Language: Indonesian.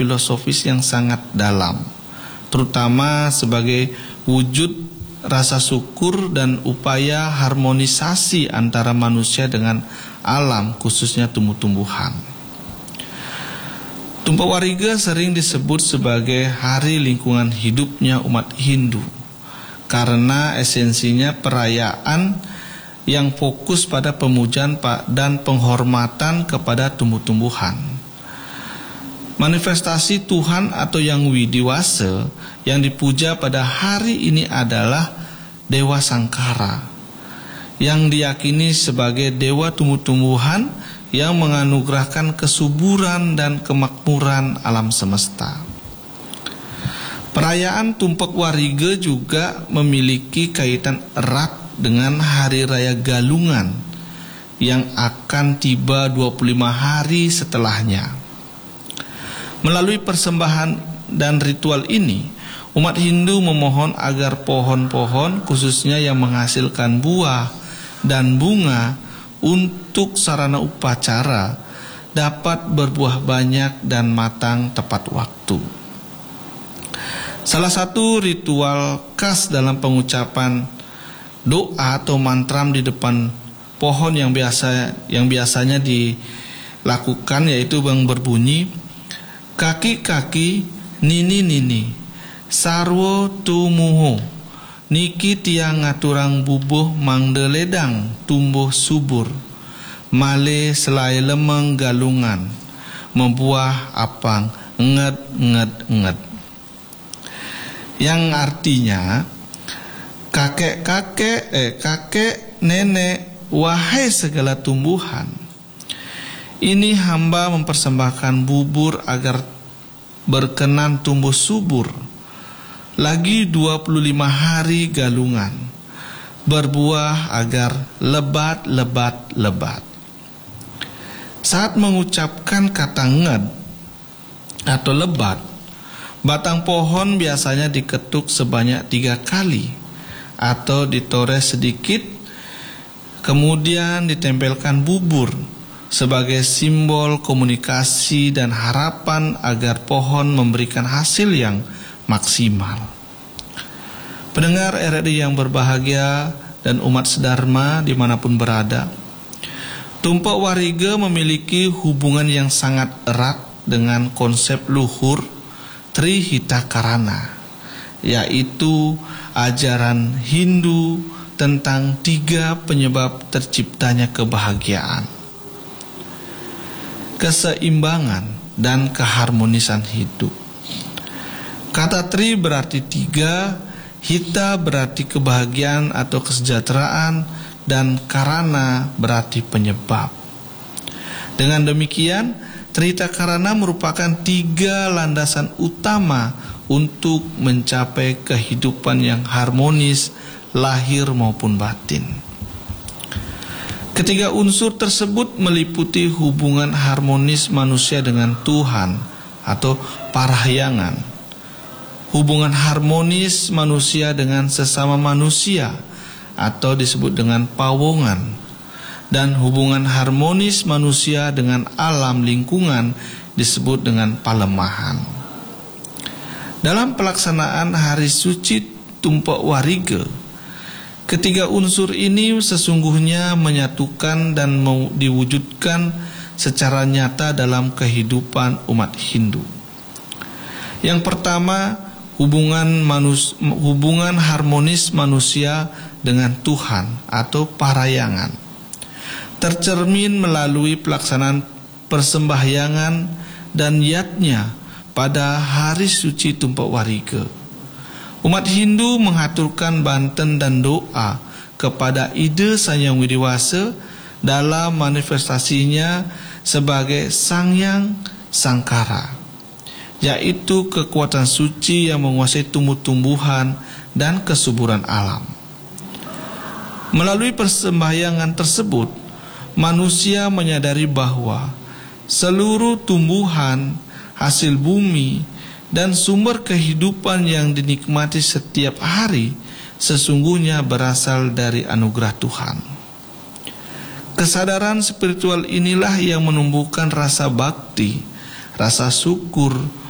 filosofis yang sangat dalam, terutama sebagai wujud rasa syukur dan upaya harmonisasi antara manusia dengan alam, khususnya tumbuh-tumbuhan. Tumpak Wariga sering disebut sebagai hari lingkungan hidupnya umat Hindu, karena esensinya perayaan yang fokus pada pemujaan dan penghormatan kepada tumbuh-tumbuhan. Manifestasi Tuhan atau Yang Widiwasa yang dipuja pada hari ini adalah Dewa Sangkara, yang diyakini sebagai dewa tumbuh-tumbuhan yang menganugerahkan kesuburan dan kemakmuran alam semesta. Perayaan Tumpak Wariga juga memiliki kaitan erat dengan Hari Raya Galungan yang akan tiba 25 hari setelahnya. Melalui persembahan dan ritual ini, umat Hindu memohon agar pohon-pohon khususnya yang menghasilkan buah dan bunga untuk sarana upacara dapat berbuah banyak dan matang tepat waktu. Salah satu ritual khas dalam pengucapan doa atau mantram di depan pohon yang biasanya dilakukan yaitu yang berbunyi, kaki-kaki nini-nini sarwo tumuho niki tiang ngaturang bubuh mangdeledang tumbuh subur male selai lemeng galungan membuah apang nged, yang artinya kakek nenek wahai segala tumbuhan, ini hamba mempersembahkan bubur agar berkenan tumbuh subur lagi 25 hari galungan, berbuah agar lebat. Saat mengucapkan kata nged atau lebat, batang pohon biasanya diketuk sebanyak 3 kali atau ditores sedikit, kemudian ditempelkan bubur sebagai simbol komunikasi dan harapan agar pohon memberikan hasil yang maksimal. Pendengar RRI yang berbahagia dan umat sedharma dimanapun berada, Tumpak Wariga memiliki hubungan yang sangat erat dengan konsep luhur Trihita Karana, yaitu ajaran Hindu tentang 3 penyebab terciptanya kebahagiaan, keseimbangan, dan keharmonisan hidup. Kata Tri berarti 3, Hita berarti kebahagiaan atau kesejahteraan, dan Karana berarti penyebab. Dengan demikian, Trihita Karana merupakan 3 landasan utama untuk mencapai kehidupan yang harmonis, lahir maupun batin. Ketiga unsur tersebut meliputi hubungan harmonis manusia dengan Tuhan atau parahyangan, hubungan harmonis manusia dengan sesama manusia atau disebut dengan pawongan, dan hubungan harmonis manusia dengan alam lingkungan disebut dengan palemahan. Dalam pelaksanaan hari suci Tumpak Wariga, ketiga unsur ini sesungguhnya menyatukan dan diwujudkan secara nyata dalam kehidupan umat Hindu. Yang pertama, hubungan harmonis manusia dengan Tuhan atau parahyangan, tercermin melalui pelaksanaan persembahyangan dan yatnya pada hari suci Tumpak Wariga. Umat Hindu mengaturkan banten dan doa kepada ide Sang Hyang Widiwasa dalam manifestasinya sebagai Sang Hyang Sangkara, yaitu kekuatan suci yang menguasai tumbuh-tumbuhan dan kesuburan alam. Melalui persembahyangan tersebut, manusia menyadari bahwa seluruh tumbuhan, hasil bumi, dan sumber kehidupan yang dinikmati setiap hari sesungguhnya berasal dari anugerah Tuhan. Kesadaran spiritual inilah yang menumbuhkan rasa bakti, rasa syukur,